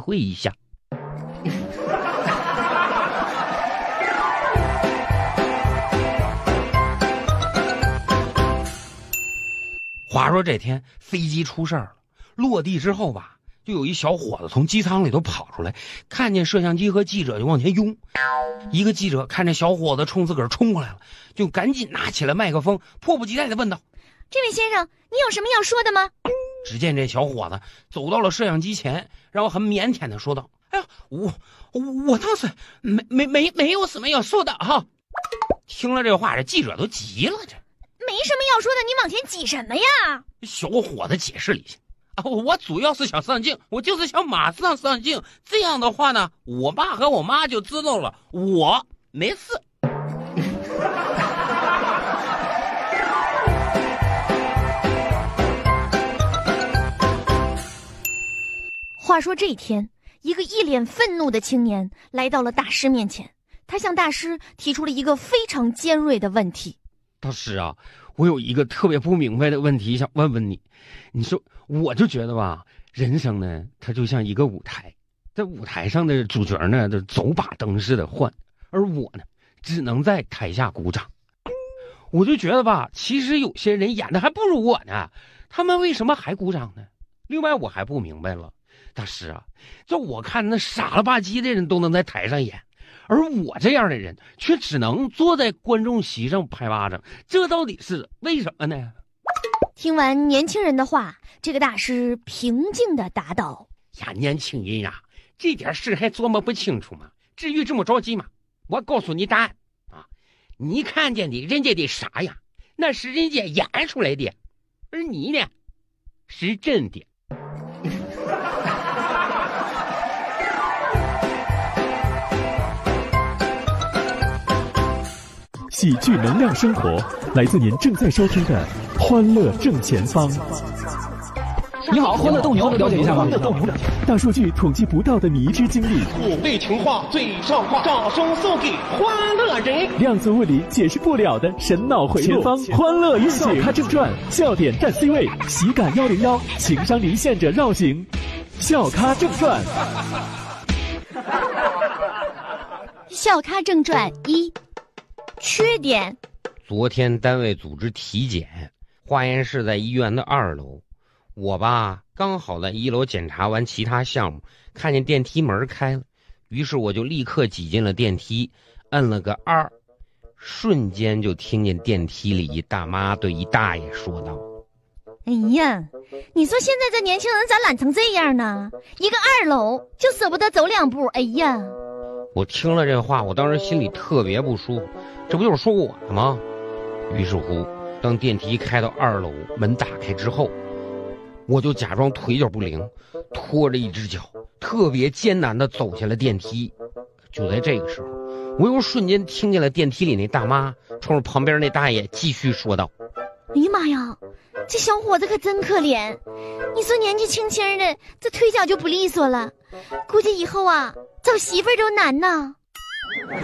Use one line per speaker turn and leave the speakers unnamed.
会一下。话说这天飞机出事儿了，落地之后吧，就有一小伙子从机舱里头跑出来，看见摄像机和记者就往前拥。一个记者看着小伙子冲自个儿冲过来了，就赶紧拿起了麦克风，迫不及待地问道：
这位先生，你有什么要说的吗？
只见这小伙子走到了摄像机前，然后很腼腆地说道：哎呀，我倒是没有什么要说的哈。听了这话，这记者都急了，这
没什么要说的，你往前挤什么呀？
小伙子解释了一下：我主要是想上镜，我就是想马上上镜，这样的话呢，我爸和我妈就知道了我没事。
话说这一天，一个一脸愤怒的青年来到了大师面前，他向大师提出了一个非常尖锐的问题：
大师啊，我有一个特别不明白的问题想问问你。你说，我就觉得吧，人生呢，它就像一个舞台，在舞台上的主角呢，就走把灯似的换，而我呢，只能在台下鼓掌。我就觉得吧，其实有些人演的还不如我呢，他们为什么还鼓掌呢？另外，我还不明白了，大师啊，这我看那傻了吧唧的人都能在台上演，而我这样的人却只能坐在观众席上拍巴掌，这到底是为什么呢？
听完年轻人的话，这个大师平静地答道：
呀，年轻人呀，这点事还琢磨不清楚吗？至于这么着急吗？我告诉你答案啊！你看见的人家的傻呀，那是人家演出来的，而你呢，是真的。
喜剧能量生活，来自您正在收听的《欢乐正前方》。
你好，欢乐斗牛，了解一下吗？
大数据统计不到的迷之经历，
土味情话最上话，掌声送给欢乐人。
量子物理解释不了的神脑回路，前方欢乐运行。笑咖正传，笑点占 C 位，喜感101，情商离线者绕行。笑咖正传。
笑咖正传1，缺点。
昨天单位组织体检，化验室在医院的2楼。我吧，刚好在1楼检查完其他项目，看见电梯门开了，于是我就立刻挤进了电梯，摁了个2，瞬间就听见电梯里一大妈对一大爷说道：
哎呀，你说现在这年轻人咋懒成这样呢？一个2楼就舍不得走2步，哎呀！
我听了这话，我当时心里特别不舒服，这不就是说我的吗？于是乎，当电梯开到2楼，门打开之后，我就假装腿脚不灵，拖着一只脚，特别艰难地走下了电梯。就在这个时候，我又瞬间听见了电梯里那大妈冲着旁边那大爷继续说道：
哎呀妈呀，这小伙子可真可怜，你说年纪轻轻的，这腿脚就不利索了，估计以后啊找媳妇儿都难呐。